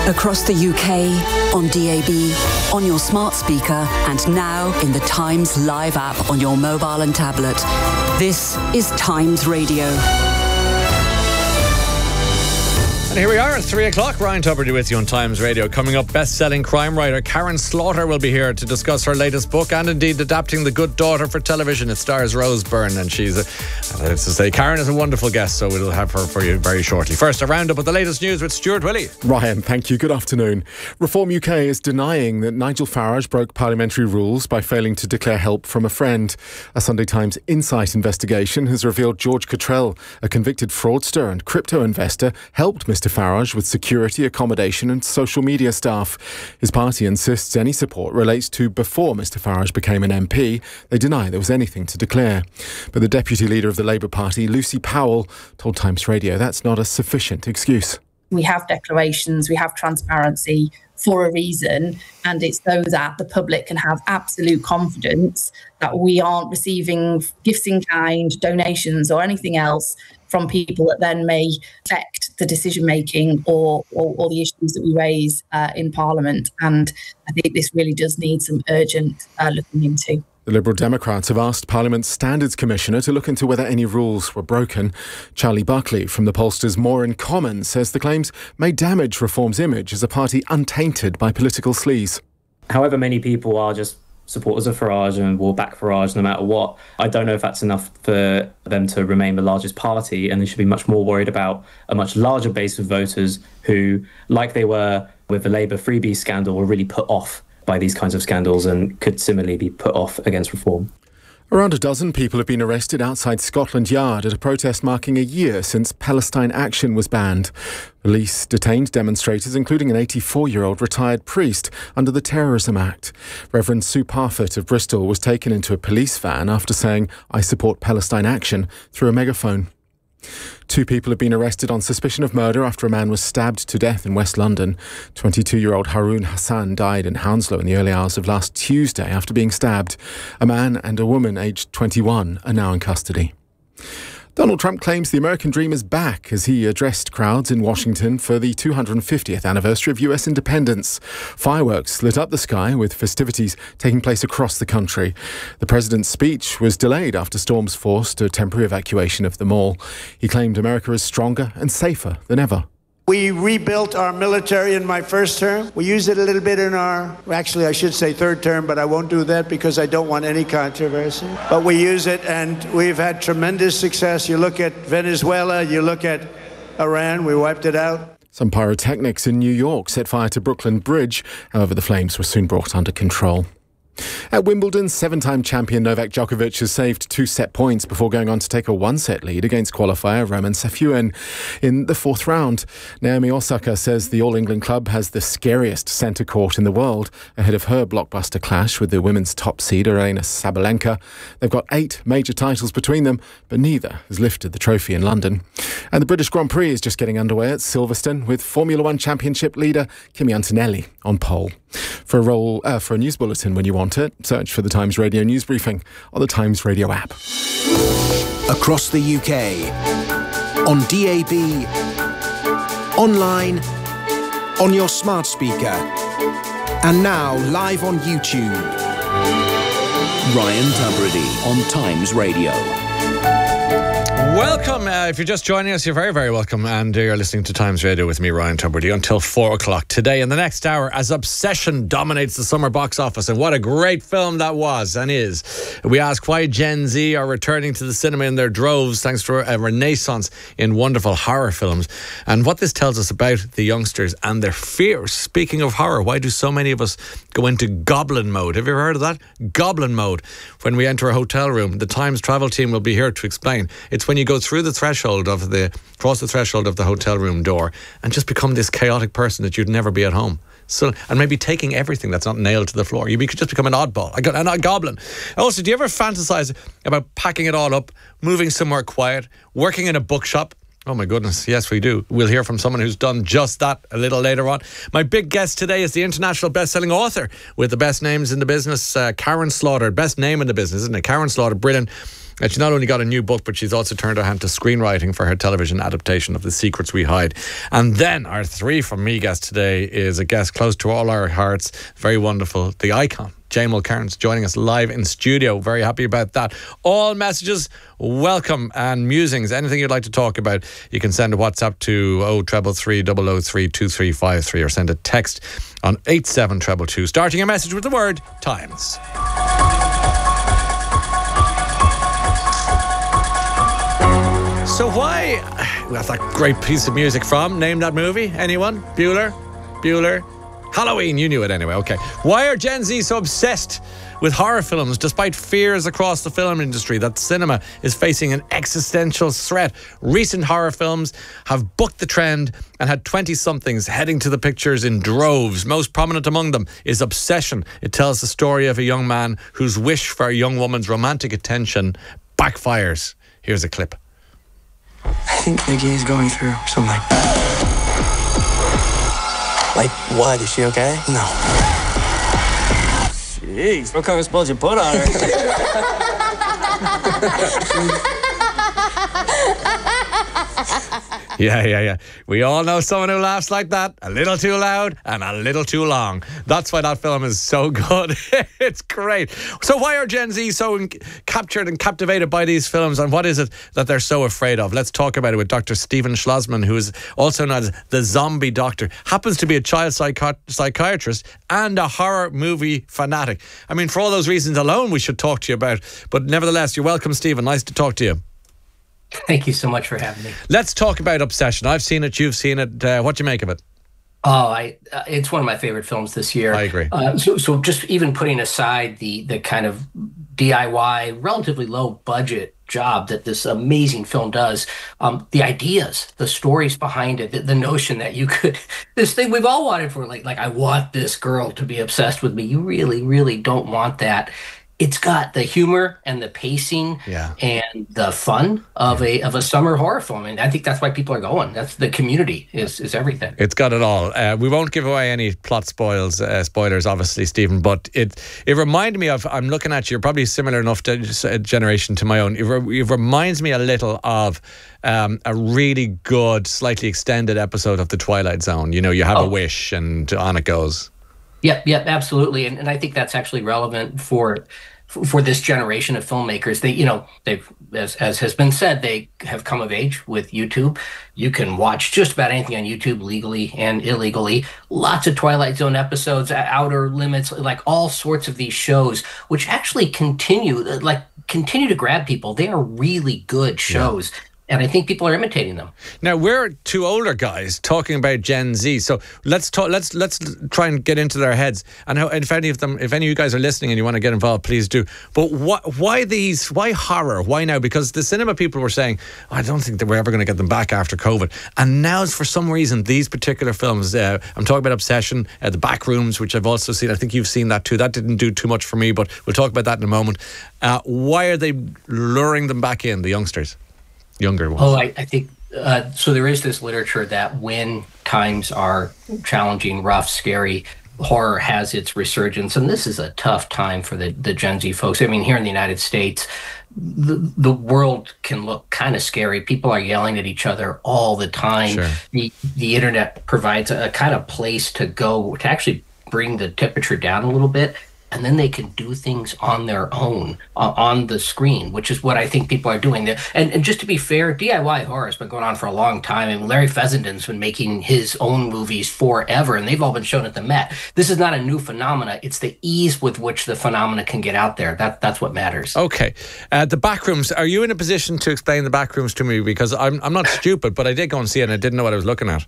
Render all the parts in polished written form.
Across the UK, on DAB, on your smart speaker, and now in the Times Live app on your mobile and tablet. This is Times Radio. And here we are at 3 o'clock. Ryan Tubridy with you on Times Radio. Coming up, best-selling crime writer Karen Slaughter will be here to discuss her latest book and indeed adapting The Good Daughter for television. It stars Rose Byrne and she's Karen is a wonderful guest, so we'll have her for you very shortly. First, a roundup of the latest news with Stuart Willey. Ryan, thank you. Good afternoon. Reform UK is denying that Nigel Farage broke parliamentary rules by failing to declare help from a friend. A Sunday Times Insight investigation has revealed George Cottrell, a convicted fraudster and crypto investor, helped Mr Farage with security, accommodation and social media staff. His party insists any support relates to before Mr Farage became an MP. They deny there was anything to declare. But the deputy leader of the Labour Party, Lucy Powell, told Times Radio that's not a sufficient excuse. We have declarations, we have transparency for a reason, and it's so that the public can have absolute confidence that we aren't receiving gifts in kind, donations or anything else from people that then may affect the decision-making or the issues that we raise in Parliament. And I think this really does need some urgent looking into. The Liberal Democrats have asked Parliament's Standards Commissioner to look into whether any rules were broken. Charlie Buckley from the pollsters More in Common says the claims may damage Reform's image as a party untainted by political sleaze. However many people are just supporters of Farage and will back Farage no matter what, I don't know if that's enough for them to remain the largest party, and they should be much more worried about a much larger base of voters who, like they were with the Labour freebie scandal, were really put off by these kinds of scandals and could similarly be put off against reform. Around a dozen people have been arrested outside Scotland Yard at a protest marking a year since Palestine Action was banned. Police detained demonstrators, including an 84-year-old retired priest, under the Terrorism Act. Reverend Sue Parfitt of Bristol was taken into a police van after saying, "I support Palestine Action," through a megaphone. 2 people have been arrested on suspicion of murder after a man was stabbed to death in West London. 22-year-old Haroon Hassan died in Hounslow in the early hours of last Tuesday after being stabbed. A man and a woman aged 21 are now in custody. Donald Trump claims the American dream is back as he addressed crowds in Washington for the 250th anniversary of US independence. Fireworks lit up the sky with festivities taking place across the country. The president's speech was delayed after storms forced a temporary evacuation of the mall. He claimed America is stronger and safer than ever. We rebuilt our military in my first term. We used it a little bit in actually I should say third term, but I won't do that because I don't want any controversy. But we use it and we've had tremendous success. You look at Venezuela, you look at Iran, we wiped it out. Some pyrotechnics in New York set fire to Brooklyn Bridge. However, the flames were soon brought under control. At Wimbledon, 7-time champion Novak Djokovic has saved 2 set points before going on to take a 1-set lead against qualifier Roman Safiullin in the 4th round. Naomi Osaka says the All England club has the scariest centre court in the world ahead of her blockbuster clash with the women's top seed Aryna Sabalenka. They've got 8 major titles between them, but neither has lifted the trophy in London. And the British Grand Prix is just getting underway at Silverstone with Formula One Championship leader Kimi Antonelli on pole. For a news bulletin when you want it, search for the Times Radio News Briefing on the Times Radio app. Across the UK, on DAB, online, on your smart speaker, and now live on YouTube. Ryan Tubridy on Times Radio. Welcome. If you're just joining us, you're very, very welcome. And you're listening to Times Radio with me, Ryan Tubridy, until 4 o'clock today. In the next hour, as Obsession dominates the summer box office, and what a great film that was and is. We ask why Gen Z are returning to the cinema in their droves thanks to a renaissance in wonderful horror films, and what this tells us about the youngsters and their fears. Speaking of horror, why do so many of us go into goblin mode? Have you ever heard of that? Goblin mode. When we enter a hotel room, the Times travel team will be here to explain. It's when you go through the threshold of cross the threshold of the hotel room door and just become this chaotic person that you'd never be at home. So, and maybe taking everything that's not nailed to the floor. You could just become an oddball, a goblin. Also, do you ever fantasize about packing it all up, moving somewhere quiet, working in a bookshop? Oh my goodness, yes we do. We'll hear from someone who's done just that a little later on. My big guest today is the international best-selling author with the best names in the business, Karen Slaughter. Best name in the business, isn't it? Karen Slaughter, brilliant. And she not only got a new book, but she's also turned her hand to screenwriting for her television adaptation of The Secrets We Hide. And then our 3 from me guest today is a guest close to all our hearts, very wonderful, the icon, Jane Mulcairn's joining us live in studio. Very happy about that. All messages welcome, and musings, anything you'd like to talk about, you can send a WhatsApp to 0333 003 2353 or send a text on 87222, starting a message with the word Times. So why, that's that great piece of music from, name that movie, anyone? Bueller? Halloween, you knew it anyway, okay. Why are Gen Z so obsessed with horror films despite fears across the film industry that cinema is facing an existential threat? Recent horror films have bucked the trend and had 20-somethings heading to the pictures in droves. Most prominent among them is Obsession. It tells the story of a young man whose wish for a young woman's romantic attention backfires. Here's a clip. I think Nikki is going through something. Like what? Is she okay? No. Jeez, what kind of spells you put on her? Yeah. We all know someone who laughs like that. A little too loud and a little too long. That's why that film is so good. It's great. So why are Gen Z so captured and captivated by these films, and what is it that they're so afraid of? Let's talk about it with Dr. Stephen Schlossman, who is also known as the Zombie Doctor. Happens to be a child psychiatrist and a horror movie fanatic. I mean, for all those reasons alone, we should talk to you about. But nevertheless, you're welcome, Stephen. Nice to talk to you. Thank you so much for having me. Let's talk about Obsession. I've seen it, you've seen it. What do you make of it? Oh, it's one of my favorite films this year. I agree. So just even putting aside the kind of DIY, relatively low budget job that this amazing film does, the ideas, the stories behind it, the notion that you could, this thing we've all wanted for, like I want this girl to be obsessed with me. You really, really don't want that. It's got the humor and the pacing and the fun of a summer horror film, and I think that's why people are going. That's the community is everything. It's got it all. We won't give away any plot spoilers, obviously, Stephen. But it reminded me of. I'm looking at you. You're probably similar enough to generation to my own. It reminds me a little of a really good, slightly extended episode of The Twilight Zone. You know, you have a wish, and on it goes. Yep, absolutely, and I think that's actually relevant for this generation of filmmakers. They've as has been said, they have come of age with YouTube. You can watch just about anything on YouTube legally and illegally. Lots of Twilight Zone episodes, Outer Limits, like all sorts of these shows, which actually continue to grab people. They are really good shows. Yeah. And I think people are imitating them. Now, we're two older guys talking about Gen Z, so let's try and get into their heads. And if any of you guys are listening and you want to get involved, please do. But why horror? Why now? Because the cinema people were saying, I don't think that we're ever going to get them back after COVID. And now, for some reason, these particular films, I'm talking about Obsession, The Backrooms, which I've also seen. I think you've seen that too. That didn't do too much for me, but we'll talk about that in a moment. Why are they luring them back in, the youngsters? Younger ones. Oh, I think so. There is this literature that when times are challenging, rough, scary, horror has its resurgence, and this is a tough time for the Gen Z folks. I mean, here in the United States, the world can look kind of scary. People are yelling at each other all the time. Sure. The internet provides a kind of place to go to actually bring the temperature down a little bit. And then they can do things on their own on the screen, which is what I think people are doing. And just to be fair, DIY horror has been going on for a long time. I mean, Larry Fessenden's been making his own movies forever, and they've all been shown at the Met. This is not a new phenomena. It's the ease with which the phenomena can get out there. That's what matters. Okay. The Backrooms, are you in a position to explain The Backrooms to me? Because I'm not stupid, but I did go and see it and I didn't know what I was looking at.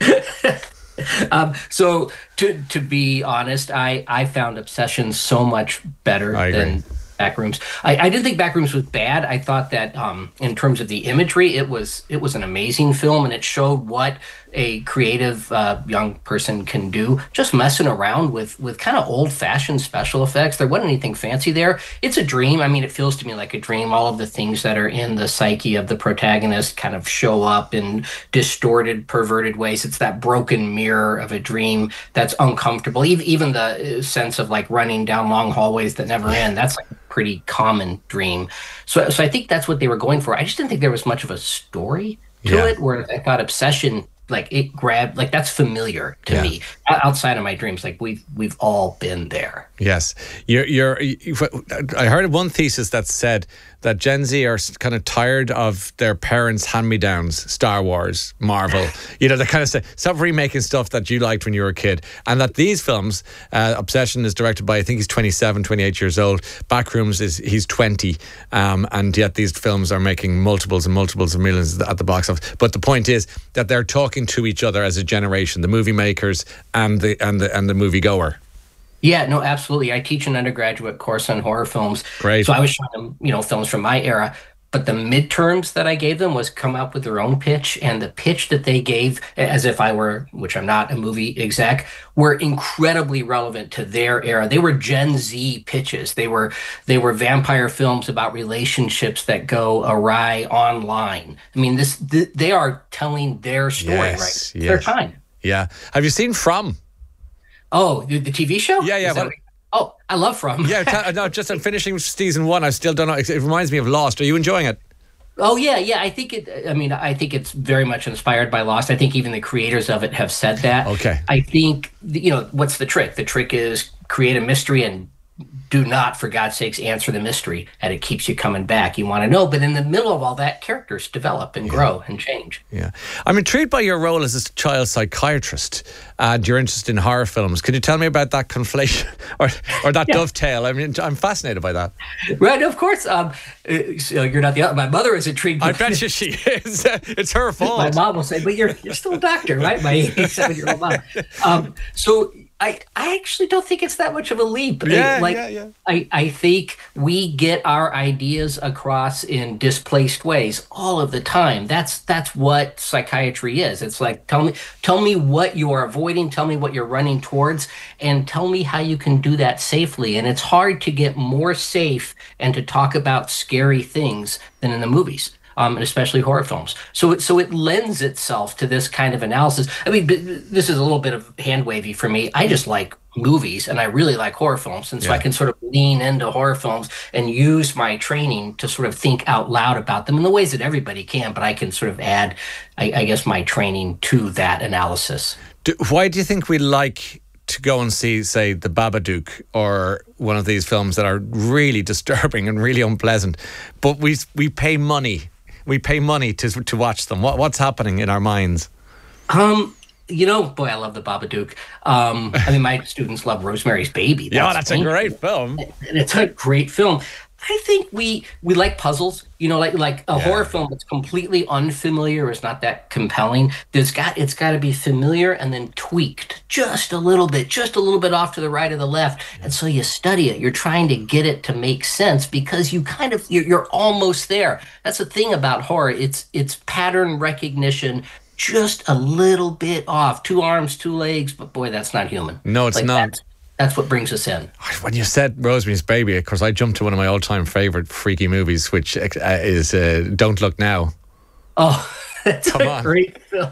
So to be honest, I found Obsession so much better than Backrooms. I didn't think Backrooms was bad. I thought that in terms of the imagery, it was an amazing film, and it showed what a creative young person can do, just messing around with kind of old-fashioned special effects. There wasn't anything fancy there. It's a dream. I mean, it feels to me like a dream. All of the things that are in the psyche of the protagonist kind of show up in distorted, perverted ways. It's that broken mirror of a dream that's uncomfortable. Even the sense of like running down long hallways that never end. That's like pretty common dream. So I think that's what they were going for. I just didn't think there was much of a story to it, where I thought Obsession, like it grabbed, like that's familiar to me outside of my dreams. Like we've all been there. Yes. I heard one thesis that said that Gen Z are kind of tired of their parents' hand-me-downs, Star Wars, Marvel. You know, they kind of say, stop remaking stuff that you liked when you were a kid. And that these films, Obsession is directed by, I think he's 27, 28 years old. Backrooms he's 20. And yet these films are making multiples and multiples of millions at the box office. But the point is that they're talking to each other as a generation, the movie makers and the movie goer. Yeah, no, absolutely. I teach an undergraduate course on horror films. Great. So I was showing them, films from my era. But the midterms that I gave them was come up with their own pitch. And the pitch that they gave, as if I were, which I'm not, a movie exec, were incredibly relevant to their era. They were Gen Z pitches. They were vampire films about relationships that go awry online. I mean, they are telling their story, right? Their time. Yeah. Have you seen From? Oh, the TV show? Yeah. Oh, I love From. Yeah, no, just I'm finishing season 1. I still don't know. It reminds me of Lost. Are you enjoying it? Oh, yeah. I think it's very much inspired by Lost. I think even the creators of it have said that. Okay. I think, what's the trick? The trick is create a mystery and do not, for God's sakes, answer the mystery, and it keeps you coming back. You want to know, but in the middle of all that, characters develop and grow and change. Yeah. I'm intrigued by your role as a child psychiatrist and your interest in horror films. Could you tell me about that conflation or that dovetail? I mean, I'm fascinated by that. Right, of course. You're not the my mother is intrigued. I bet you she is. It's her fault. My mom will say, but you're still a doctor, right? My 87-year-old mom. So I actually don't think it's that much of a leap. I think we get our ideas across in displaced ways all of the time. That's what psychiatry is. It's like, tell me what you are avoiding, tell me what you're running towards, and tell me how you can do that safely. And it's hard to get more safe and to talk about scary things than in the movies. And especially horror films. So it lends itself to this kind of analysis. I mean, this is a little bit of hand wavy for me. I just like movies and I really like horror films. And so I can sort of lean into horror films and use my training to sort of think out loud about them in the ways that everybody can. But I can sort of add, I guess, my training to that analysis. Why do you think we like to go and see, say, The Babadook or one of these films that are really disturbing and really unpleasant, but we pay money? We pay money to watch them. What's happening in our minds? Boy, I love The Babadook. I mean, my students love Rosemary's Baby. That's a great film. And it's a great film. I think we like puzzles. Like a horror film that's completely unfamiliar is not that compelling. It's got to be familiar and then tweaked just a little bit off to the right or the left. And so you study it. You're trying to get it to make sense because you're almost there. That's the thing about horror. It's pattern recognition just a little bit off. 2 arms, 2 legs, but boy, that's not human. No, it's not. That's what brings us in. When you said Rosemary's Baby, of course, I jumped to one of my all-time favourite freaky movies, which is Don't Look Now. Oh, that's great film.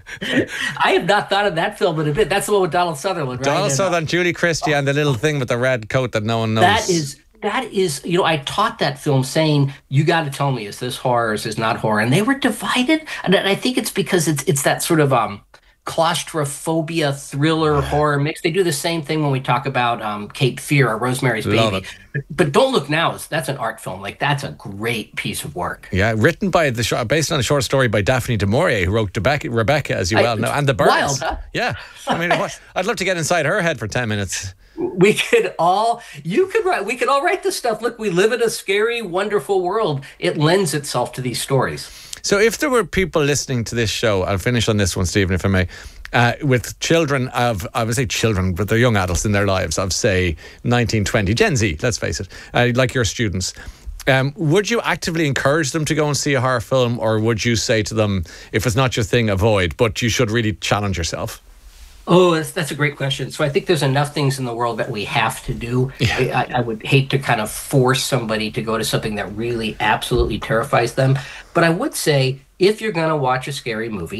I have not thought of that film in a bit. That's the one with Donald Sutherland, right? Donald Sutherland, Julie Christie, and the little thing with the red coat that no one knows. That is, I taught that film saying, you got to tell me, is this horror, is this not horror? And they were divided. And I think it's because it's that sort of claustrophobia thriller horror mix. They do the same thing when we talk about Cape Fear or Rosemary's Baby. But Don't Look Now, that's an art film. Like, that's a great piece of work. Yeah, written by based on a short story by Daphne du Maurier, who wrote Rebecca, as you well know, and The Birds. Wild, huh? Yeah. I mean, I'd love to get inside her head for 10 minutes. We could all write this stuff. Look, we live in a scary, wonderful world. It lends itself to these stories. So if there were people listening to this show, I'll finish on this one, Stephen, if I may, with children of, I would say children, but they're young adults in their lives of, say, 19, 20, Gen Z, let's face it, like your students, would you actively encourage them to go and see a horror film, or would you say to them, if it's not your thing, avoid, but you should really challenge yourself? Oh, that's a great question. So I think there's enough things in the world that we have to do. Yeah. I would hate to kind of force somebody to go to something that really absolutely terrifies them. But I would say, if you're going to watch a scary movie,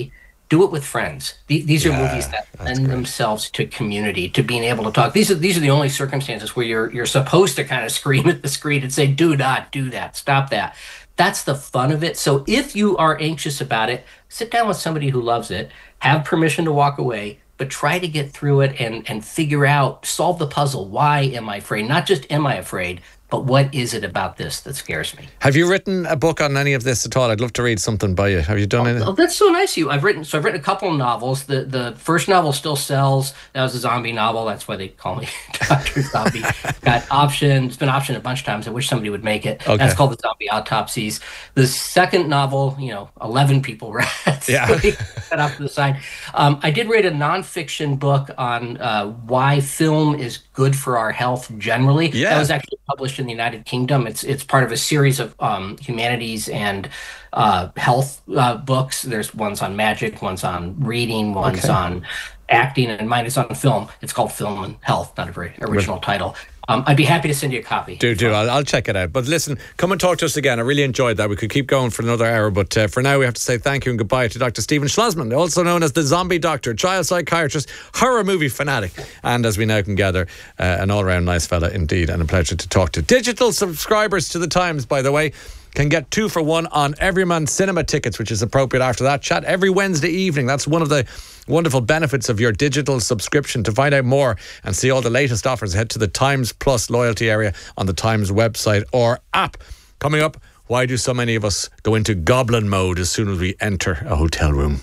do it with friends. These are movies that lend themselves to community, to being able to talk. These are the only circumstances where you're supposed to kind of scream at the screen and say, do not do that, stop that. That's the fun of it. So if you are anxious about it, sit down with somebody who loves it, have permission to walk away, but try to get through it and figure out, solve the puzzle. Why am I afraid? Not just am I afraid, but what is it about this that scares me? Have you written a book on any of this at all? I'd love to read something by you. Have you done anything? Oh, that's so nice of you. I've written a couple of novels. The first novel still sells. That was a zombie novel. That's why they call me Dr. Zombie. Got optioned. It's been optioned a bunch of times. I wish somebody would make it. Okay. That's called The Zombie Autopsies. The second novel, 11 people read. Yeah. Set off to the side. I did read a nonfiction book on why film is good for our health generally. Yeah. That was actually published in the United Kingdom. It's part of a series of humanities and health books. There's ones on magic, ones on reading, ones on acting, and mine is on film. It's called Film and Health, not a very original title. I'd be happy to send you a copy. Do. I'll check it out. But listen, come and talk to us again. I really enjoyed that. We could keep going for another hour, but for now we have to say thank you and goodbye to Dr. Stephen Schlossman, also known as the Zombie Doctor, child psychiatrist, horror movie fanatic, and as we now can gather, an all-round nice fella indeed, and a pleasure to talk to. Digital subscribers to The Times, by the way, can get 2 for 1 on Everyman cinema tickets, which is appropriate after that chat every Wednesday evening. That's one of the wonderful benefits of your digital subscription. To find out more and see all the latest offers, head to the Times Plus loyalty area on the Times website or app. Coming up, why do so many of us go into goblin mode as soon as we enter a hotel room?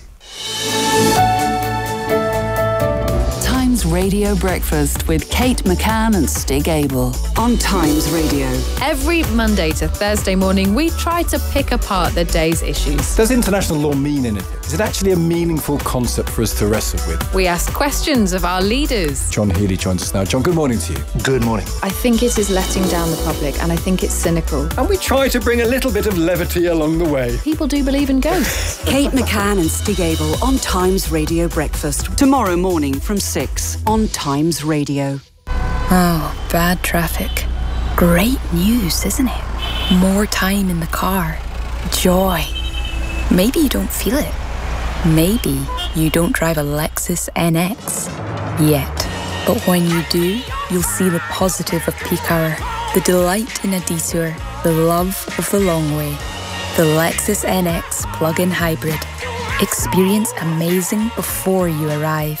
Radio Breakfast with Kate McCann and Stig Abel on Times Radio. Every Monday to Thursday morning, we try to pick apart the day's issues. Does international law mean anything? Is it actually a meaningful concept for us to wrestle with? We ask questions of our leaders. John Healy joins us now. John, good morning to you. Good morning. I think it is letting down the public, and I think it's cynical. And we try to bring a little bit of levity along the way. People do believe in ghosts. Kate McCann and Stig Abel on Times Radio Breakfast. Tomorrow morning from 6 on Times Radio. Oh, bad traffic. Great news, isn't it? More time in the car. Joy. Maybe you don't feel it. Maybe you don't drive a Lexus NX yet. But when you do, you'll see the positive of peak hour, the delight in a detour, the love of the long way. The Lexus NX plug-in hybrid. Experience amazing before you arrive.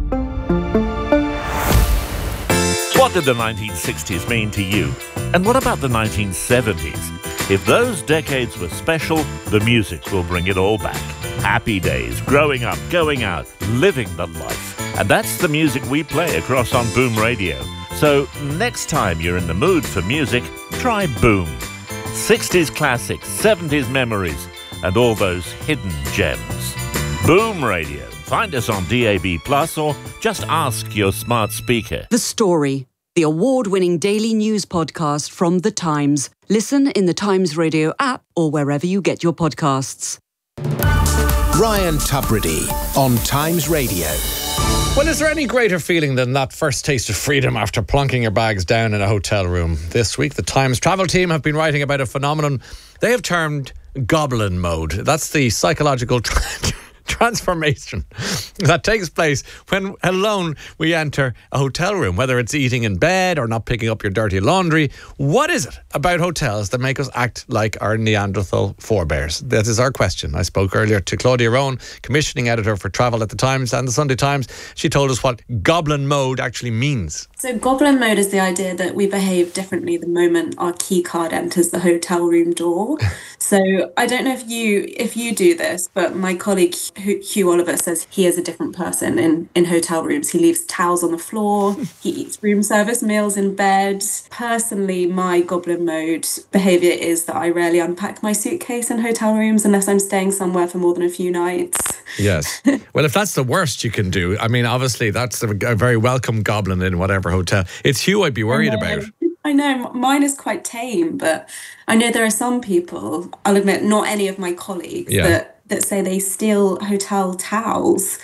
What did the 1960s mean to you? And what about the 1970s? If those decades were special, the music will bring it all back. Happy days, growing up, going out, living the life. And that's the music we play across on Boom Radio. So next time you're in the mood for music, try Boom. 60s classics, 70s memories, and all those hidden gems. Boom Radio. Find us on DAB+, or just ask your smart speaker. The Story, the award-winning daily news podcast from The Times. Listen in the Times Radio app or wherever you get your podcasts. Ryan Tubridy on Times Radio. Well, is there any greater feeling than that first taste of freedom after plonking your bags down in a hotel room? This week, the Times travel team have been writing about a phenomenon they have termed goblin mode. That's the psychological transformation that takes place when alone we enter a hotel room, whether it's eating in bed or not picking up your dirty laundry. What is it about hotels that make us act like our Neanderthal forebears? That is our question. I spoke earlier to Claudia Rowan, commissioning editor for travel at the Times and the Sunday Times. She told us what goblin mode actually means. So goblin mode is the idea that we behave differently the moment our key card enters the hotel room door. So I don't know if you do this, but my colleague Hugh Oliver says he is a different person in hotel rooms. He leaves towels on the floor. He eats room service meals in bed. Personally, my goblin mode behaviour is that I rarely unpack my suitcase in hotel rooms unless I'm staying somewhere for more than a few nights. Yes. Well, if that's the worst you can do, I mean, obviously that's a very welcome goblin in whatever hotel. It's Hugh I'd be worried about. I know, mine is quite tame, but I know there are some people, I'll admit, not any of my colleagues, that say they steal hotel towels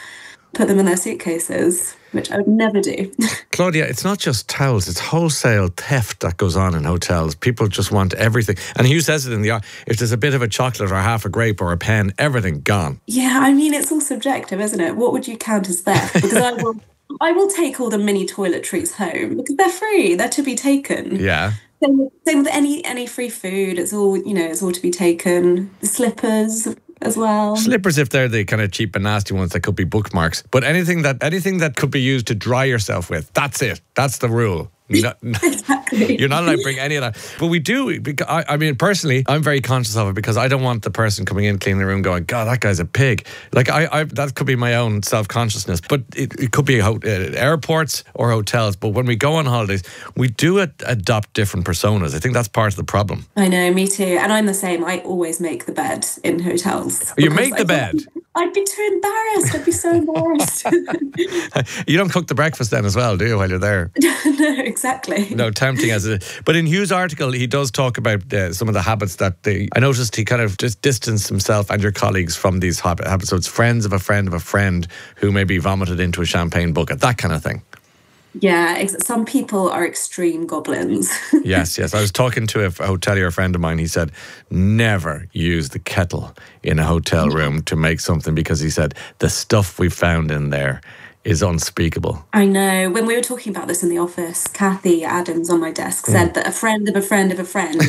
put them in their suitcases, which I would never do. Claudia, it's not just towels, it's wholesale theft that goes on in hotels. People just want everything. And Hugh says it in the, if there's a bit of a chocolate or half a grape or a pen, everything gone. Yeah, I mean, it's all subjective, isn't it? What would you count as theft? Because I will take all the mini toiletries home because they're free. They're to be taken. Yeah. Same with any free food. It's all, it's all to be taken. The slippers as well. Slippers, if they're the kind of cheap and nasty ones, that could be bookmarks. But anything that could be used to dry yourself with, that's it. That's the rule. Exactly. You're not allowed to bring any of that. But we do, because I mean, personally, I'm very conscious of it because I don't want the person coming in, cleaning the room going, God, that guy's a pig. Like, I that could be my own self-consciousness. But it could be airports or hotels. But when we go on holidays, we do adopt different personas. I think that's part of the problem. I know, me too. And I'm the same. I always make the bed in hotels. You make the bed? I'd be too embarrassed. I'd be so embarrassed. You don't cook the breakfast then as well, do you, while you're there? No, exactly. No, tempting as it is. But in Hugh's article, he does talk about some of the habits that I noticed he kind of just distanced himself and your colleagues from these habits. So it's friends of a friend of a friend who maybe vomited into a champagne bucket, that kind of thing. Yeah, some people are extreme goblins. Yes. I was talking to a hotelier friend of mine. He said, never use the kettle in a hotel room to make something because he said, the stuff we found in there is unspeakable. I know. When we were talking about this in the office, Kathy Adams on my desk said that a friend of a friend of a friend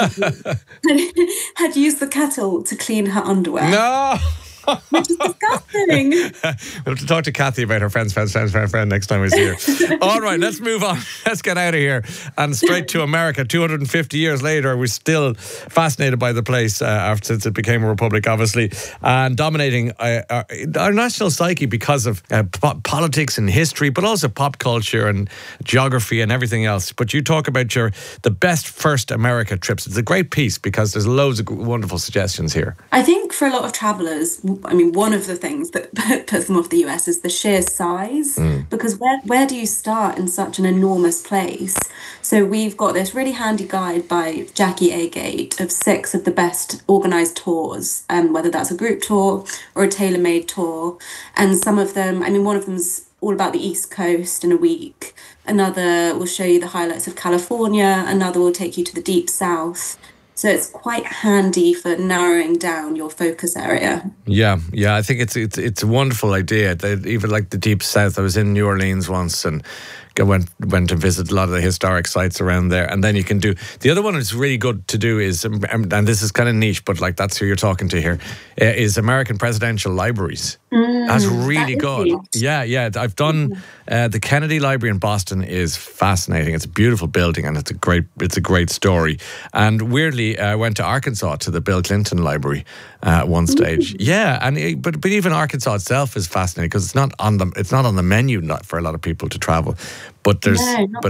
had used the kettle to clean her underwear. No! Which is disgusting. We'll have to talk to Kathy about her friend next time we see her. All right, let's move on. Let's get out of here and straight to America. 250 years later, we're still fascinated by the place since it became a republic, obviously, and dominating our national psyche because of politics and history, but also pop culture and geography and everything else. But you talk about the best first America trips. It's a great piece because there's loads of wonderful suggestions here. I think for a lot of travellers, I mean, one of the things that puts them off the US is the sheer size, because where do you start in such an enormous place? So we've got this really handy guide by Jackie Agate of 6 of the best organised tours, whether that's a group tour or a tailor-made tour. And some of them, I mean, one of them's all about the East Coast in a week. Another will show you the highlights of California. Another will take you to the Deep South. So it's quite handy for narrowing down your focus area. Yeah. I think it's a wonderful idea. Even like the Deep South, I was in New Orleans once and went to visit a lot of the historic sites around there. And then you can do the other one that's really good to do is, and this is kind of niche, but like that's who you're talking to here, is American presidential libraries. That's really good. Yeah. I've done the Kennedy Library in Boston is fascinating. It's a beautiful building and it's a great story. And weirdly, I went to Arkansas to the Bill Clinton Library at one stage. Yeah, but even Arkansas itself is fascinating because it's not on the menu for a lot of people to travel. But there's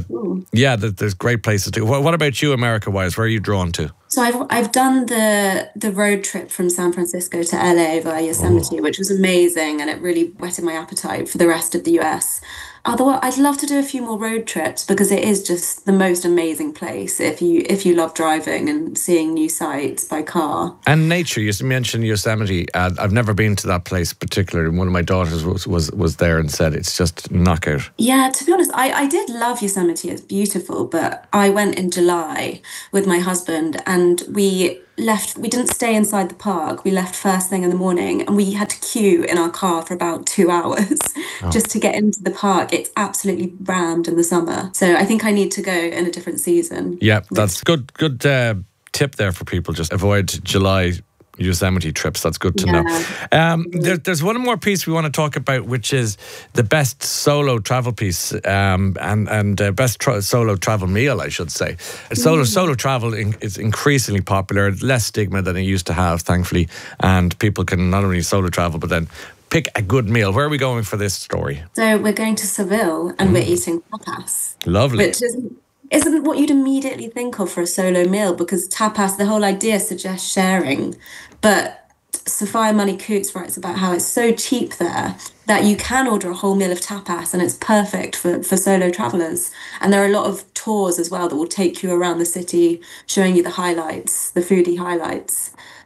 there's great places to. What about you, America-wise? Where are you drawn to? So I've done the road trip from San Francisco to LA via Yosemite, which was amazing, and it really whetted my appetite for the rest of the US. Although I'd love to do a few more road trips because it is just the most amazing place if you love driving and seeing new sights by car. And nature, you mentioned Yosemite. I've never been to that place particularly. One of my daughters was there and said it's just knockout. Yeah, to be honest, I did love Yosemite. It's beautiful, but I went in July with my husband and we didn't stay inside the park. We left first thing in the morning and we had to queue in our car for about 2 hours just to get into the park. It's absolutely rammed in the summer. So I think I need to go in a different season. Yeah, that's good tip there for people. Just avoid July Yosemite trips. That's good to know. There's one more piece we want to talk about, which is the best solo travel piece and best solo travel meal, I should say. Solo travel is increasingly popular, less stigma than it used to have, thankfully, and people can not only solo travel but then pick a good meal. Where are we going for this story? So we're going to Seville and we're eating tapas. Lovely. Which isn't what you'd immediately think of for a solo meal, because tapas, the whole idea suggests sharing. But Sophia Money Coots writes about how it's so cheap there that you can order a whole meal of tapas and it's perfect for solo travellers. And there are a lot of tours as well that will take you around the city, showing you the highlights, the foodie highlights.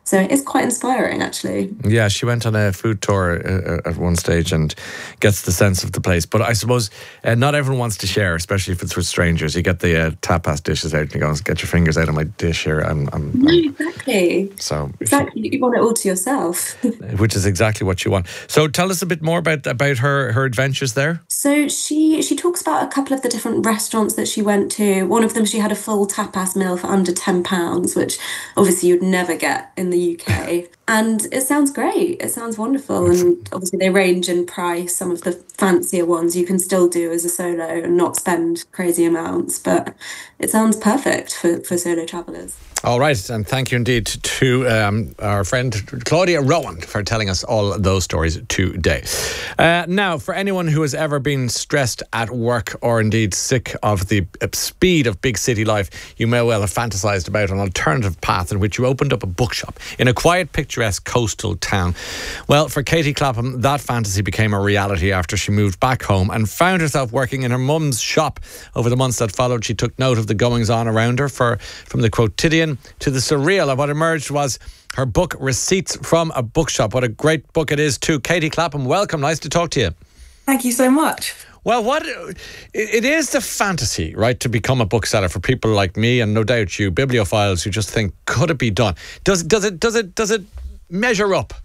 So it's quite inspiring, actually. Yeah, she went on a food tour at one stage and gets the sense of the place. But I suppose not everyone wants to share, especially if it's with strangers. You get the tapas dishes out and you go, get your fingers out of my dish here. Exactly. So exactly, you want it all to yourself. Which is exactly what you want. So tell us a bit more about her adventures there. So she talks about a couple of the different restaurants that she went to. One of them, she had a full tapas meal for under £10, which obviously you'd never get in the UK. And it sounds great. It sounds wonderful. And obviously they range in price. Some of the fancier ones you can still do as a solo and not spend crazy amounts. But it sounds perfect for solo travellers. All right, and thank you indeed to our friend Claudia Rowan for telling us all those stories today. Now, for anyone who has ever been stressed at work or indeed sick of the speed of big city life, you may well have fantasised about an alternative path in which you opened up a bookshop in a quiet, picturesque coastal town. Well, for Katie Clapham, that fantasy became a reality after she moved back home and found herself working in her mum's shop. Over the months that followed, she took note of the goings-on around her, from the quotidian to the surreal, and what emerged was her book, Receipts from a Bookshop. What a great book it is too. Katie Clapham, welcome. Nice to talk to you. Thank you so much. Well, it is the fantasy, right, to become a bookseller for people like me and no doubt you, bibliophiles who just think, could it be done? Does it measure up?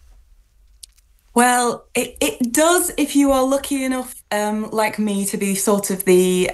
Well, it does if you are lucky enough, like me, to be sort of the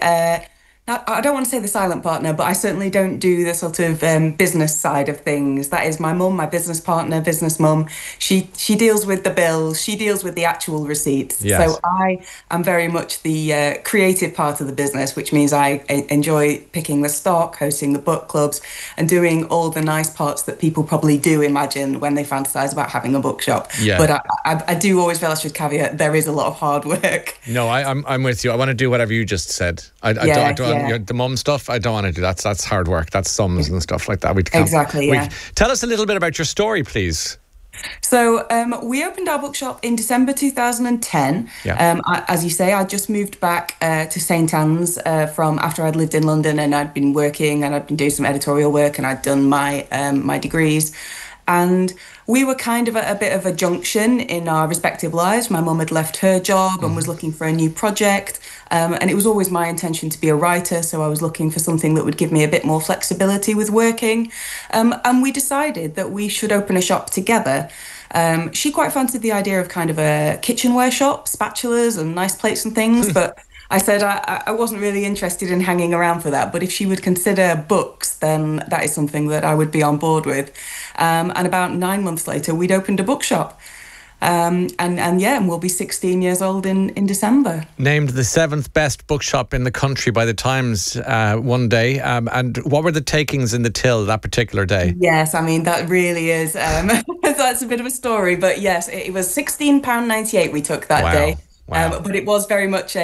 I don't want to say the silent partner, but I certainly don't do the sort of business side of things. That is my mum, my business partner, business mum. She deals with the bills. She deals with the actual receipts. Yes. So I am very much the creative part of the business, which means I enjoy picking the stock, hosting the book clubs, and doing all the nice parts that people probably do imagine when they fantasize about having a bookshop. Yeah. But I do always feel I should caveat there is a lot of hard work. No, I'm with you. I want to do whatever you just said. I don't the mum stuff, I don't want to do that. That's hard work. That's sums and stuff like that. Exactly, yeah. Tell us a little bit about your story, please. So we opened our bookshop in December 2010. Yeah. As you say, I just moved back to St Anne's from after I'd lived in London, and I'd been working and I'd been doing some editorial work and I'd done my my degrees. And we were kind of at a bit of a junction in our respective lives. My mum had left her job and was looking for a new project. And it was always my intention to be a writer, so I was looking for something that would give me a bit more flexibility with working. And we decided that we should open a shop together. She quite fancied the idea of kind of a kitchenware shop, spatulas and nice plates and things, but I said I wasn't really interested in hanging around for that, but if she would consider books, then that is something that I would be on board with. And about 9 months later, we'd opened a bookshop. And we'll be 16 years old in December. Named the 7th best bookshop in the country by the Times one day. And what were the takings in the till that particular day? Yes, I mean, that really is, that's a bit of a story. But yes, it was £16.98 we took that day. Wow. But it was very much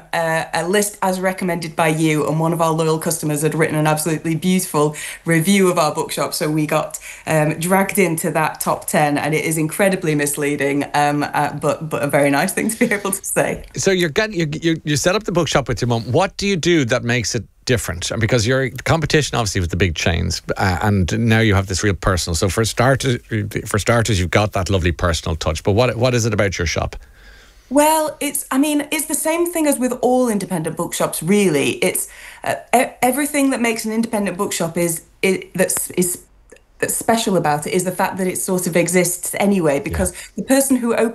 a list as recommended by you, and one of our loyal customers had written an absolutely beautiful review of our bookshop, so we got dragged into that top 10, and it is incredibly misleading, but a very nice thing to be able to say. So you set up the bookshop with your mum. What do you do that makes it different? Because you're competition obviously with the big chains, and now you have this real personal. So for starters, you've got that lovely personal touch. But what is it about your shop? Well, it's the same thing as with all independent bookshops, really. It's everything that makes an independent bookshop that's special about it is the fact that it sort of exists anyway, because the person who opens